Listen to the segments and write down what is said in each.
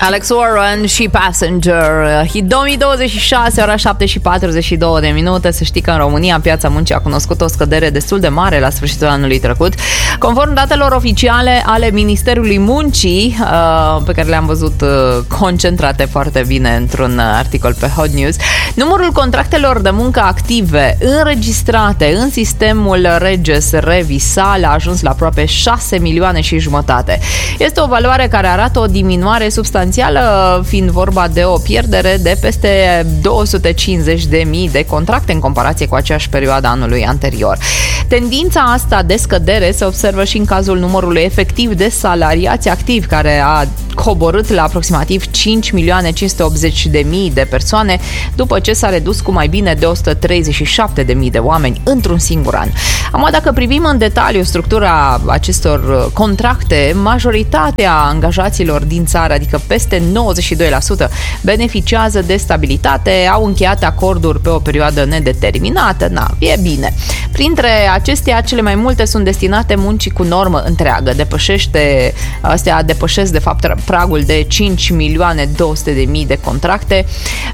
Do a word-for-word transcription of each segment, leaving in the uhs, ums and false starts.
Alex Warren și Passenger. Hit două mii douăzeci și șase, ora șapte și patruzeci și două de minute. Să știi că în România piața muncii a cunoscut o scădere destul de mare la sfârșitul anului trecut. Conform datelor oficiale ale Ministerului Muncii, pe care le-am văzut concentrate foarte bine într-un articol pe Hot News, numărul contractelor de muncă active înregistrate în sistemul Reges Revisal a ajuns la aproape șase milioane și jumătate. Este o valoare care arată o diminuare substanțială, fiind vorba de o pierdere de peste două sute cincizeci de mii de contracte în comparație cu aceeași perioadă anului anterior. Tendința asta de scădere se observă și în cazul numărului efectiv de salariați activi, care a coborât la aproximativ cinci milioane cinci sute optzeci de mii de persoane, după ce s-a redus cu mai bine de o sută treizeci și șapte de mii de oameni într-un singur an. Acum, dacă privim în detaliu structura acestor contracte, majoritatea angajaților din țară, adică peste nouăzeci și doi la sută, beneficiază de stabilitate, au încheiat acorduri pe o perioadă nedeterminată. Na, e bine. Printre acestea, cele mai multe sunt destinate muncii cu normă întreagă. Depășește, astea depășesc de fapt pragul de cinci milioane două sute de mii de contracte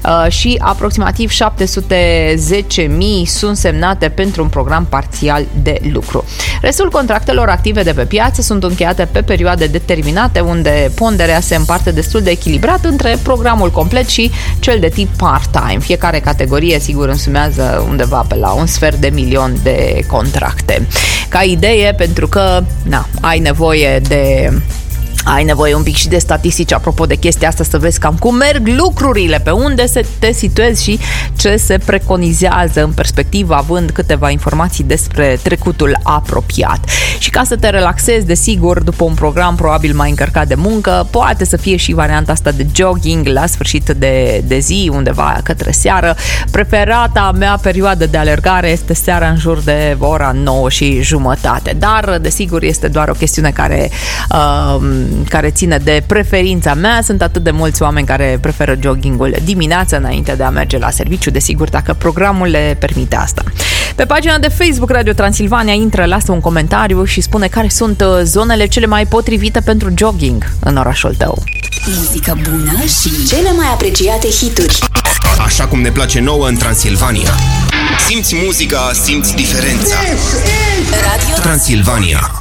și aproximativ șapte sute zece mii sunt semnate pentru un program parțial de lucru. Restul contractelor active de pe piață sunt încheiate pe perioade determinate, unde ponderea se împarte destul de echilibrat între programul complet și cel de tip part-time. Fiecare categorie, sigur, însumează undeva pe la un sfert de milion de contracte. Ca idee, pentru că na, ai nevoie de Ai nevoie un pic și de statistici apropo de chestia asta, să vezi cam cum merg lucrurile, pe unde se te situezi și ce se preconizează în perspectivă, având câteva informații despre trecutul apropiat. Și ca să te relaxezi, desigur, după un program probabil mai încărcat de muncă, poate să fie și varianta asta de jogging la sfârșit de, de zi, undeva către seară. Preferata mea perioadă de alergare este seara în jur de ora nouă și jumătate, dar desigur este doar o chestiune care uh, care ține de preferința mea. Sunt atât de mulți oameni care preferă joggingul dimineața înainte de a merge la serviciu, desigur, dacă programul le permite asta. Pe pagina de Facebook Radio Transilvania intră, lasă un comentariu și spune care sunt zonele cele mai potrivite pentru jogging în orașul tău. Muzică bună și cele mai apreciate hituri. Așa cum ne place nouă în Transilvania. Simți muzica, simți diferența. Radio Transilvania.